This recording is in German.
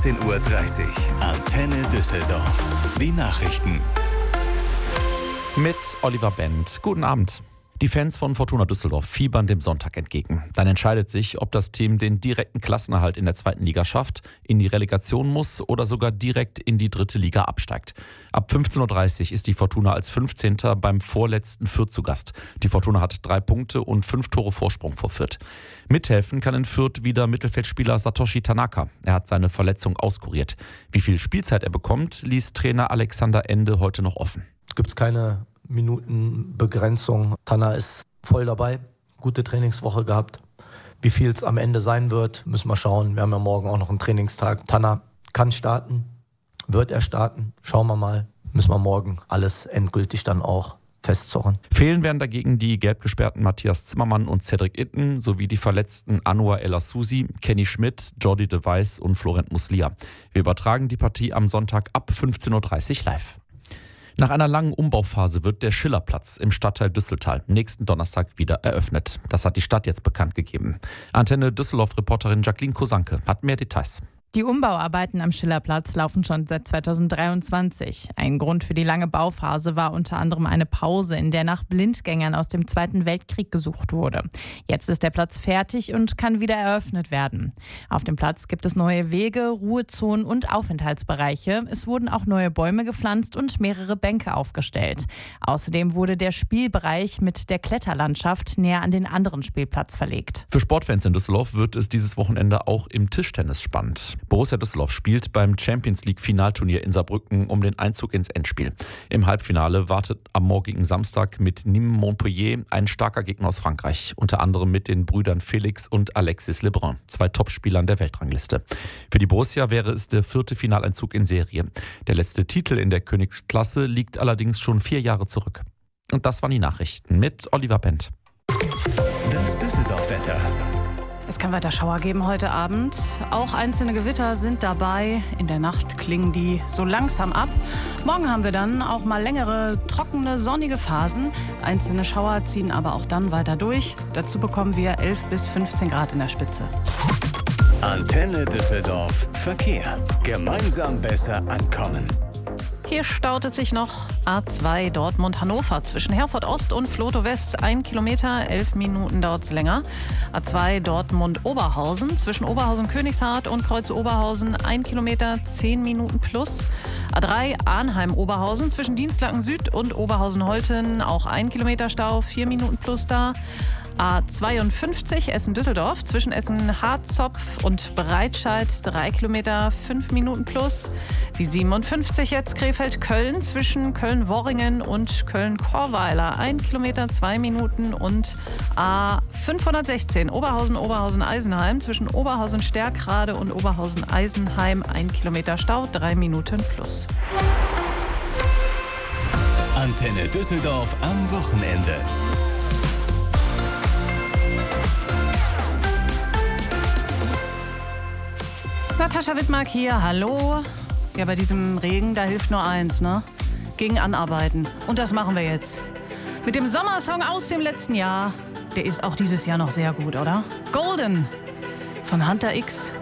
10:30 Uhr. Antenne Düsseldorf. Die Nachrichten. Mit Oliver Bent. Guten Abend. Die Fans von Fortuna Düsseldorf fiebern dem Sonntag entgegen. Dann entscheidet sich, ob das Team den direkten Klassenerhalt in der 2. Liga schafft, in die Relegation muss oder sogar direkt in die 3. Liga absteigt. Ab 15:30 Uhr ist die Fortuna als 15. beim vorletzten Fürth zu Gast. Die Fortuna hat 3 Punkte und 5 Tore Vorsprung vor Fürth. Mithelfen kann in Fürth wieder Mittelfeldspieler Satoshi Tanaka. Er hat seine Verletzung auskuriert. Wie viel Spielzeit er bekommt, ließ Trainer Alexander Ende heute noch offen. Gibt es keine Minutenbegrenzung. Tanner ist voll dabei, gute Trainingswoche gehabt. Wie viel es am Ende sein wird, müssen wir schauen. Wir haben ja morgen auch noch einen Trainingstag. Tanner kann starten, wird er starten. Schauen wir mal, müssen wir morgen alles endgültig dann auch festzurren. Fehlen werden dagegen die gelb gesperrten Matthias Zimmermann und Cedric Itten sowie die verletzten Anwar El Arsouzi, Kenny Schmidt, Jordi de Weiss und Florent Muslia. Wir übertragen die Partie am Sonntag ab 15:30 Uhr live. Nach einer langen Umbauphase wird der Schillerplatz im Stadtteil Düsseltal nächsten Donnerstag wieder eröffnet. Das hat die Stadt jetzt bekannt gegeben. Antenne Düsseldorf-Reporterin Jacqueline Kosanke hat mehr Details. Die Umbauarbeiten am Schillerplatz laufen schon seit 2023. Ein Grund für die lange Bauphase war unter anderem eine Pause, in der nach Blindgängern aus dem Zweiten Weltkrieg gesucht wurde. Jetzt ist der Platz fertig und kann wieder eröffnet werden. Auf dem Platz gibt es neue Wege, Ruhezonen und Aufenthaltsbereiche. Es wurden auch neue Bäume gepflanzt und mehrere Bänke aufgestellt. Außerdem wurde der Spielbereich mit der Kletterlandschaft näher an den anderen Spielplatz verlegt. Für Sportfans in Düsseldorf wird es dieses Wochenende auch im Tischtennis spannend. Borussia Düsseldorf spielt beim Champions League Finalturnier in Saarbrücken um den Einzug ins Endspiel. Im Halbfinale wartet am morgigen Samstag mit Nîmes Montpellier ein starker Gegner aus Frankreich, unter anderem mit den Brüdern Felix und Alexis Lebrun, 2 Topspielern der Weltrangliste. Für die Borussia wäre es der 4. Finaleinzug in Serie. Der letzte Titel in der Königsklasse liegt allerdings schon 4 Jahre zurück. Und das waren die Nachrichten mit Oliver Bent. Das Düsseldorf-Wetter. Es kann weiter Schauer geben heute Abend. Auch einzelne Gewitter sind dabei. In der Nacht klingen die so langsam ab. Morgen haben wir dann auch mal längere, trockene, sonnige Phasen. Einzelne Schauer ziehen aber auch dann weiter durch. Dazu bekommen wir 11 bis 15 Grad in der Spitze. Antenne Düsseldorf. Verkehr. Gemeinsam besser ankommen. Hier staut es sich noch A2 Dortmund-Hannover zwischen Herford Ost und Vlotho West. 1 Kilometer, 11 Minuten dauert es länger. A2 Dortmund-Oberhausen zwischen Oberhausen-Königshardt und Kreuz-Oberhausen. 1 Kilometer, 10 Minuten plus. A3 Arnheim-Oberhausen zwischen Dienstlaken Süd und Oberhausen-Holten. Auch 1 Kilometer Stau, 4 Minuten plus da. A52 Essen-Düsseldorf zwischen Essen-Harzopf und Breitscheid 3 Kilometer, 5 Minuten plus. Die 57 jetzt Krefeld-Köln zwischen Köln-Worringen und Köln-Korweiler 1 Kilometer, 2 Minuten. Und A516 Oberhausen-Eisenheim zwischen Oberhausen-Stärkrade und Oberhausen-Eisenheim 1 Kilometer Stau, 3 Minuten plus. Antenne Düsseldorf am Wochenende. Natascha Wittmark hier, hallo. Ja, bei diesem Regen, da hilft nur eins, ne? Gegen Anarbeiten. Und das machen wir jetzt. Mit dem Sommersong aus dem letzten Jahr. Der ist auch dieses Jahr noch sehr gut, oder? Golden von Hunter X.